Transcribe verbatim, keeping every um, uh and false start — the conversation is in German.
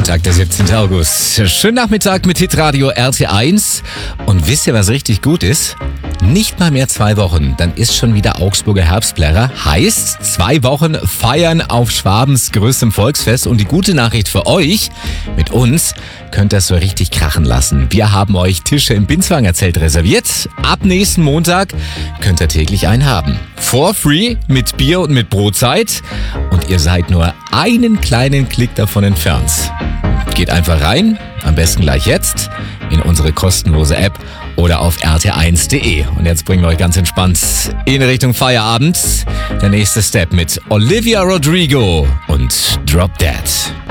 Montag, der siebzehnten August. Schönen Nachmittag mit Hitradio R T eins. Und wisst ihr, was richtig gut ist? Nicht mal mehr zwei Wochen, dann ist schon wieder Augsburger Herbstplärrer. Heißt, zwei Wochen feiern auf Schwabens größtem Volksfest. Und die gute Nachricht für euch, mit uns könnt ihr es so richtig krachen lassen. Wir haben euch Tische im Binswanger Zelt reserviert. Ab nächsten Montag könnt ihr täglich einen haben. For free, mit Bier und mit Brotzeit. Und ihr seid nur einen kleinen Klick davon entfernt. Geht einfach rein, am besten gleich jetzt, in unsere kostenlose App oder auf r t eins punkt d e. Und jetzt bringen wir euch ganz entspannt in Richtung Feierabend. Der nächste Step mit Olivia Rodrigo und Drop Dead.